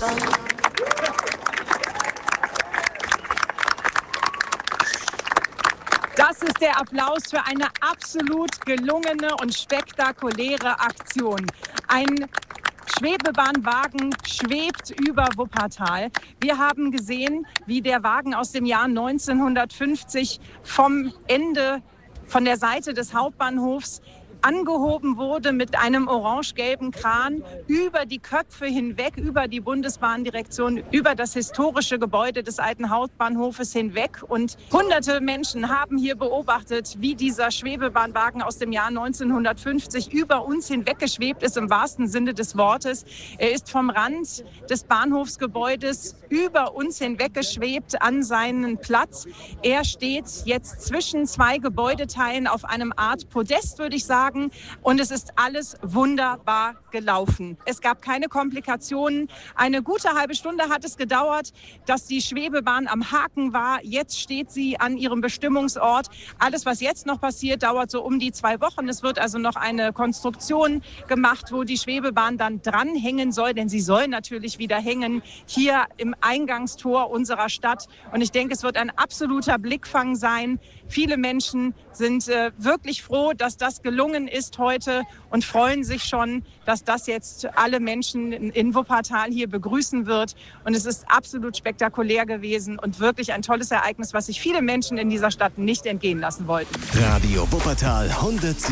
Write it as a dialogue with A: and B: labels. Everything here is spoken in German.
A: Das ist der Applaus für eine absolut gelungene und spektakuläre Aktion. Ein Schwebebahnwagen schwebt über Wuppertal. Wir haben gesehen, wie der Wagen aus dem Jahr 1950 von der Seite des Hauptbahnhofs angehoben wurde mit einem orange-gelben Kran über die Köpfe hinweg, über die Bundesbahndirektion, über das historische Gebäude des alten Hauptbahnhofes hinweg. Und hunderte Menschen haben hier beobachtet, wie dieser Schwebebahnwagen aus dem Jahr 1950 über uns hinweggeschwebt ist, im wahrsten Sinne des Wortes. Er ist vom Rand des Bahnhofsgebäudes über uns hinweggeschwebt an seinen Platz. Er steht jetzt zwischen zwei Gebäudeteilen auf einem Art Podest, würde ich sagen. Und es ist alles wunderbar gelaufen. Es gab keine Komplikationen. Eine gute halbe Stunde hat es gedauert, dass die Schwebebahn am Haken war. Jetzt steht sie an ihrem Bestimmungsort. Alles, was jetzt noch passiert, dauert so um die 2 Wochen. Es wird also noch eine Konstruktion gemacht, wo die Schwebebahn dann dranhängen soll. Denn sie soll natürlich wieder hängen hier im Eingangstor unserer Stadt. Und ich denke, es wird ein absoluter Blickfang sein. Viele Menschen sind wirklich froh, dass das gelungen ist heute und freuen sich schon, dass das jetzt alle Menschen in Wuppertal hier begrüßen wird. Und es ist absolut spektakulär gewesen und wirklich ein tolles Ereignis, was sich viele Menschen in dieser Stadt nicht entgehen lassen wollten.
B: Radio Wuppertal 107.